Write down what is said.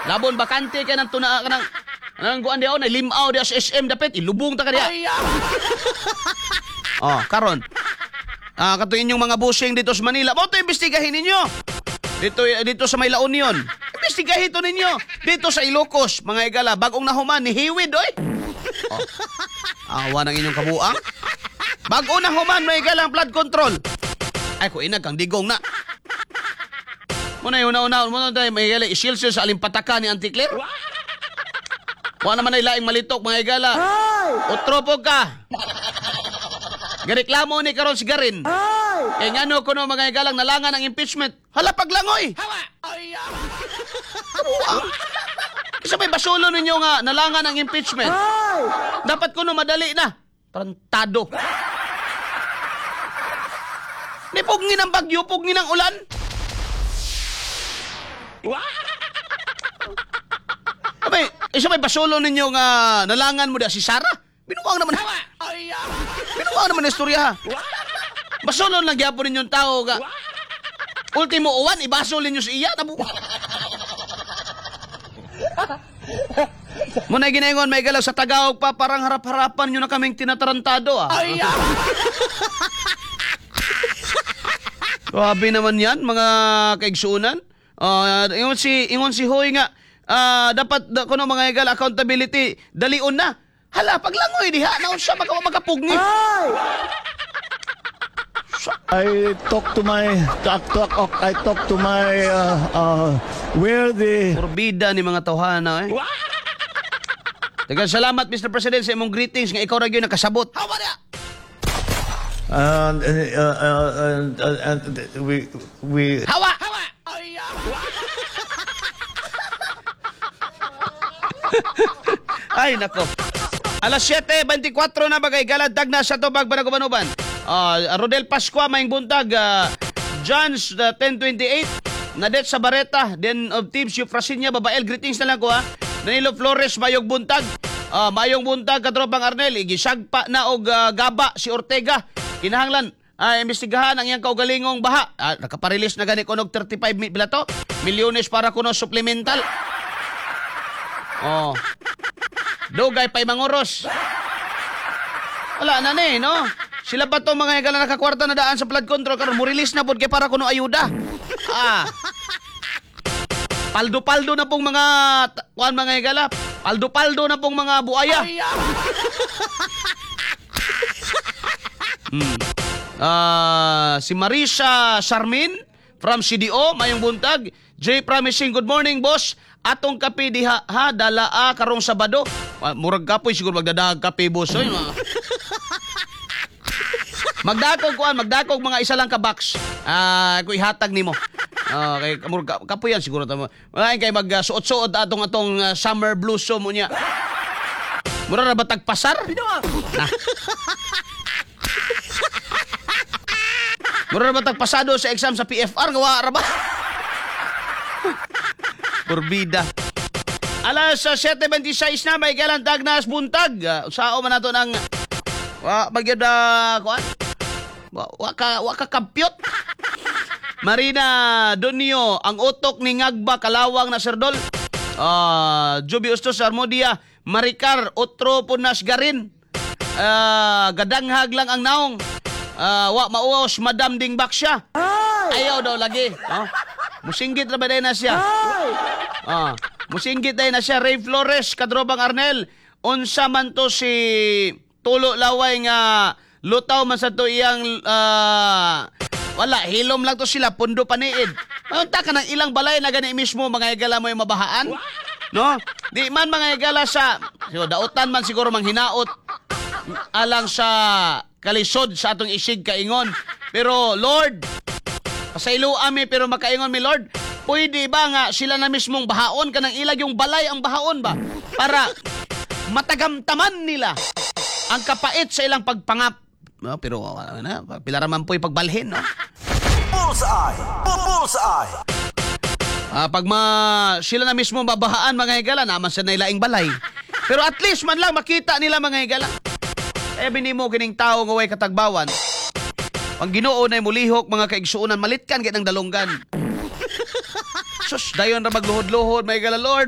Labon bakante kay nang tuna ka nang kuan diaw na limaw diaw sa SM dapat ilubong ta ka diha. Oh, karon. Kato inyong mga busing dito sa Manila, mo to imbestigahin ninyo. Dito sa May La Union. Imbestigahin to ninyo. Dito sa Ilocos, mga igala, bagong nahuman ni Hiwid, oy. Oh. Awa ng inyong kabuang. Bagong nahuman, mga igala, ang blood control. Ay, ko inag kang digong na. Muna yung una-una tayo, mga igala, isilsil sa alimpataka ni Auntie Claire. Wa naman ay laing malitok, mga igala. Utropog ka. Gareklamo ni karon si Garin. Eh ngano kuno mga igalang nalangan ang impeachment. Hala paglangoy. Hawa. Isa may basulo ninyo nga nalangan ang impeachment. Dapat kuno madali na. Tarantado. Ni pugngin ang bagyo, pugngin ang ulan. Isa may basulo ninyo nga nalangan mo da si Sarah. Binuwang naman. Binuwang naman na istorya ha. Basolon lang gyapon ninyong tao ka. Ultimo uwan, ibasol ninyo si iya. Muna ginaingon, may galaw sa Tagaog pa, parang harap-harapan nyo na kaming tinatarantado ah. Grabe naman yan, mga kaigsuunan. Ingon si Hoy nga, dapat kuno mga igal accountability, dalion na. Hala, paglangoy diha, naon siya magkapugni. I talk to my where the Purbida ni mga tawhana eh. Daghang salamat Mr. President sa imong greetings nga ikaw ra gyud nakasabot. Hawa na. we Hawa. Ay nako. Alas 7:24 na bagay galadag na sa tubag Banagubanuban. Rodel Pascua maing buntag, John's 1028 Nadet Sabareta, then of Teams Eufrasinia Babael, greetings na lang ko ha. Danilo Flores mayong buntag, mayong buntag katropang Arnel, igisagpa na og gaba si Ortega. Kinahanglan imbestigahan ang iyang kaugalingong baha. Nakaparelease na gani kunog 35 bilato milyones para kuno supplemental. Dugay pay manguros. Wala na ni, no? Sila ba to mga higala nakakwarta na daan sa flood control karon mo release na pod kay para kuno ayuda. Paldo-paldo na pong mga kuan mga higala. Paldo-paldo na pong mga buaya. Si Marisa Charmin from CDO mayong buntag. J Promising, good morning boss. Atong kape diha ha dalaa karong Sabado. Murag kapoy siguro magdadag kape boss. Oy, magdakog mga isa lang ka box. Ko ihatag nimo. Kay kapoy yan siguro tamo. Ay kay magsuot-suot atong summer blues so mo niya. Mura ra ba tagpasar? Mura ra ba tagpasado sa exam sa PFR gawa ra ba? Purbida. Alas 7:26 na may galantag na buntag. Sao man nato ng magyud kuan? Wa ka kampyot. Marina Donio, ang utok ni Ngagba kalawang na serdol. Joby Ustos Armodia, Maricar Otro Punas Garin. Gadanghag lang ang naong. Wa mauos Madam Ding Baksya. Ayaw daw lagi. Musinggit na ba na siya? Musinggit na siya. Ray Flores, Kadrobang Arnel. Unsa man to si Tulo Laway nga lutaw man sa to iyang wala, hilom lang to sila, pundo paniid. Unta ka ng ilang balay na gani mismo mga igala mo yung mabahaan? No? Di man mga igala sa dautan man siguro manghinaot alang sa kalisod sa atong isig kaingon. Pero Lord, pasaylo ami pero makaingon mi Lord, pwede ba nga sila na mismong bahaon kanang ilag yung balay ang bahaon ba? Para matagamtaman nila ang kapait sa ilang pagpangap. No, pero pila raman po'y pagbalhin, no? Bullseye! Bullseye! Pag sila na mismo babahaan mga higala, naman sa nailaing balay. Pero at least man lang makita nila mga higala. Binimo kining tao nga way katagbawan. Pang Ginoo na mulihok mga kaigsuunan, malitkan kitang dalunggan. Sus, dayon ra magluhod-luhod mga higala, Lord.